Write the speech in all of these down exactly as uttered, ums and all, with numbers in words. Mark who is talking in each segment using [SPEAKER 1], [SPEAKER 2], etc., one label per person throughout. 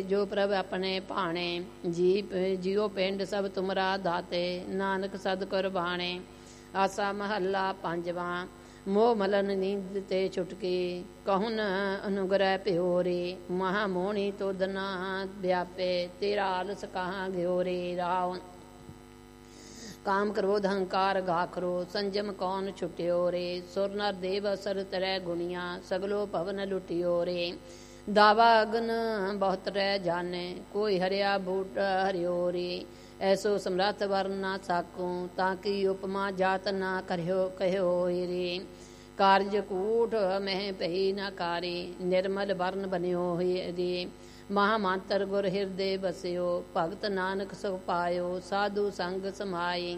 [SPEAKER 1] ਜੋ ਪ੍ਰਭ ਆਪਣੇ ਭਾਣੇ। ਜੀ ਜਿਉ ਪਿੰਡ ਸਭ ਤੁਮਰਾ ਦਾਤੇ, ਨਾਨਕ ਸਦ ਕੁਰਬਾਣੇ। ਆਸਾ ਮਹੱਲਾ ਪੰਜਵਾਂ। ਮੋਹ ਮਲਨ ਨੀਂਦ ਤੇ ਛੁਟਕੀ, ਕਹੁਨ ਅਨੁਗ੍ਰਹਿ ਭਿਓਰੇ। ਮਹਾ ਮੋਹਣੀ ਤੁਧ ਨਾ ਵਿਆਪੇ, ਤੇਰਾ ਆਲਸ ਕਹਾਂ ਘਿਓਰੇ। ਰਾਵ ਕਾਮ ਕ੍ਰੋਧ ਹੰਕਾਰ ਗਾਖਰੋ, ਸੰਜਮ ਕੌਣ ਛੁਟਿਓ ਰੇ। ਸੁਰ ਨਰ ਦੇਵ ਅਸਰ ਤਰੈ ਗੁਣੀਆਂ, ਸਗਲੋ ਭਵਨ ਲੁਟਿਓ ਰੇ। ਦਾਵਾ ਅਗਨ ਬਹੁਤ ਰਹਿ ਜਾਣੇ, ਕੋਈ ਹਰਿਆ ਬੂਟ ਹਰਿਓ ਰੇ। ਐਸੋ ਸਮਰੱਥ ਵਰ ਨਾ ਸਾਕੂੰ, ਤਾਂ ਕਿ ਉਪਮਾ ਜਾਤ ਨਾ ਕਰਿਓ ਕਹਿਓ ਰੇ। ਕਾਰਜ ਕੂਟ ਮਹਿ ਪਈ ਨਾ ਕਾਰੇ, ਨਿਰਮਲ ਵਰਨ ਬਨਿਓ ਰੇ। ਮਹਾ ਮੰਤਰ ਗੁਰ ਹਿਰਦੇ ਬਸਿਓ, ਭਗਤ ਨਾਨਕ ਸੁਖ ਪਾਇਓ। ਸਾਧੂ ਸੰਗ ਸਮਾਈ,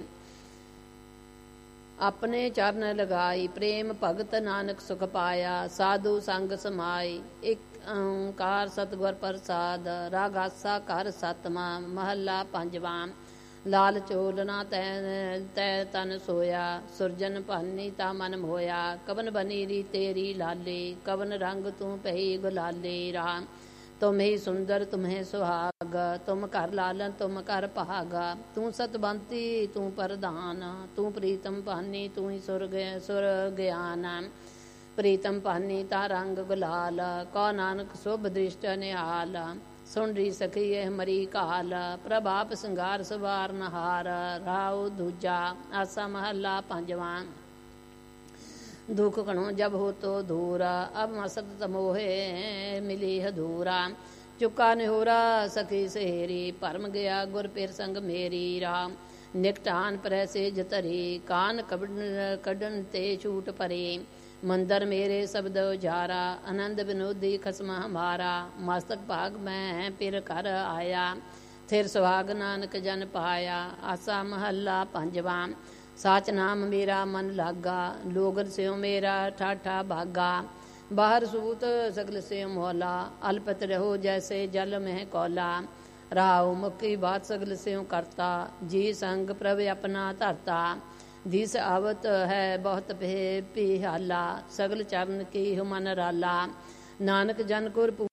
[SPEAKER 1] ਆਪਣੇ ਚਰਨ ਲਗਾਈ। ਪ੍ਰੇਮ ਭਗਤ ਨਾਨਕ ਸੁਖ ਪਾਇਆ, ਸਾਧੂ ਸੰਗ ਸਮਾਈ। ਇੱਕ ਓਂਕਾਰ ਸਤਿਗੁਰ ਪ੍ਰਸਾਦ। ਰਾਗ ਆਸਾ ਘਰ ਸਤਵਾਂ। ਮਹੱਲਾ ਪੰਜਵਾਂ। ਲਾਲ ਚੋਲਨਾ ਤੈ ਤੈ ਤਨ ਸੋਇਆ, ਸੁਰਜਨ ਭਾਨੀ ਤਾ ਮਨ ਮੋਇਆ। ਕਵਨ ਬਨੀ ਰੀ ਤੇਰੀ ਲਾਲੀ, ਕਵਨ ਰੰਗ ਤੂੰ ਪਈ ਗੁਲਾਲੀ। ਰਾਮ ਤੁਮ ਹੀ ਸੁੰਦਰ ਤੁਮਹਿ ਸੁਹਾਗ, ਤੁਮ ਘਰ ਲਾਲਨ ਤੁਮ ਘਰ ਭਾਗਾ। ਤੂੰ ਸਤਬੰਤੀ ਤੂੰ ਪ੍ਰਧਾਨ, ਤੂੰ ਪ੍ਰੀਤਮ ਭਾਨੀ ਤੂੰ ਹੀ ਸੁਰਗ ਸੁਰ ਗਿਆਨ। ਪ੍ਰੀਤਮ ਭਾਨੀ ਤਾ ਰੰਗ ਗੁਲਾਲ, ਕਉ ਨਾਨਕ ਸੁਭ ਦ੍ਰਿਸ਼ਟ ਨਿਹਾਲ। ਸੁਣ ਰੀ ਸਖੀ ਇਹ ਮਰੀ ਘਾਲ, ਪ੍ਰਭ ਆਪ ਸਿੰਗਾਰ ਸਵਾਰ ਨਹਾਰ। ਰਾਉ ਦੂਜਾ। ਆਸਾ ਮਹੱਲਾ ਪੰਜਵਾਂ। ਦੁਖ ਘਣੋ ਜਬ ਹੋ ਤੋ ਦੂਰਾ, ਅਬ ਮਸਤ ਤਮੋਹੇ ਮਿਲੀ ਹਦੂਰਾ। ਚੁੱਕਾ ਨਿਹੋਰਾ ਸਖੀ ਸਹੇਰੀ, ਭਰਮ ਗਿਆ ਗੁਰ ਪਿਰ ਸੰਗ ਮੇਰੀ। ਰਾਮ ਨਿਕਟਾਨ ਪਰੈ ਸੇਜ ਧਰੀ, ਕਾਨ ਕੱਢਣ ਤੇ ਛੂਟ ਭਰੀ। ਮੰਦਰ ਮੇਰੇ ਸਬਦ ਉਜਾਰਾ, ਆਨੰਦ ਵਿਨੋਦੀ ਖਸਮ ਹਮਾਰਾ। ਮਸਤਕ ਭਾਗ ਮੈਂ ਪਿਰ ਘਰ ਆਇਆ, ਥਿਰ ਸੁਹਾਗ ਨਾਨਕ ਜਨ ਪਾਇਆ। ਆਸਾ ਮਹੱਲਾ ਪੰਜਵਾਂ। ਸਾਚ ਨਾਮ ਮੇਰਾ ਮਨ ਲਾਗਾ, ਲੋਗਨ ਸਿਉ ਮੇਰਾ ਠਾਠਾ ਭਾਗਾ। ਬਾਹਰ ਸੂਤ ਸਗਲ ਸਿਉ ਮੋਲਾ, ਅਲਪਤ ਰਹੋ ਜੈਸੇ ਜਲ ਮਹਿ ਕੋਲਾ। ਰਾਉ ਮੁਕੀ ਬਾਤ ਸਗਲ ਸਿਉ ਕਰਤਾ, ਜੀ ਸੰਗ ਪ੍ਰਭ ਆਪਣਾ ਧਰਤਾ। ਦਿਸ ਆਵਤ ਹੈ ਬਹੁਤ ਭੇ ਪਿਹਾਲਾ, ਸਗਲ ਚਰਨ ਕੀ ਹੁ ਮਨ ਰਾਲਾ। ਨਾਨਕ ਜਨ ਗੁਰ